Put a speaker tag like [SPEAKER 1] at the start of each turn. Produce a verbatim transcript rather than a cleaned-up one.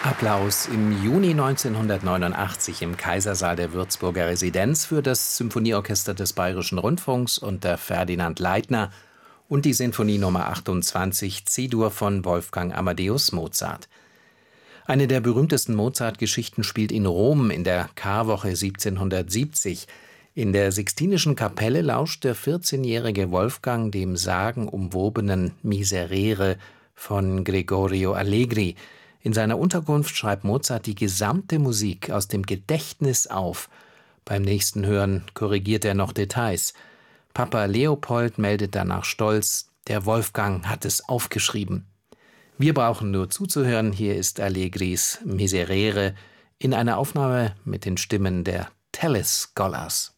[SPEAKER 1] Applaus im Juni neunzehnhundertneunundachtzig im Kaisersaal der Würzburger Residenz für das Symphonieorchester des Bayerischen Rundfunks unter Ferdinand Leitner und die Sinfonie Nummer achtundzwanzig C-Dur von Wolfgang Amadeus Mozart. Eine der berühmtesten Mozart-Geschichten spielt in Rom in der Karwoche siebzehnhundertsiebzig. In der Sixtinischen Kapelle lauscht der vierzehnjährige Wolfgang dem sagenumwobenen Miserere von Gregorio Allegri. In seiner Unterkunft schreibt Mozart die gesamte Musik aus dem Gedächtnis auf. Beim nächsten Hören korrigiert er noch Details. Papa Leopold meldet danach stolz, der Wolfgang hat es aufgeschrieben. Wir brauchen nur zuzuhören, hier ist Allegris Miserere in einer Aufnahme mit den Stimmen der Tellis Scholars.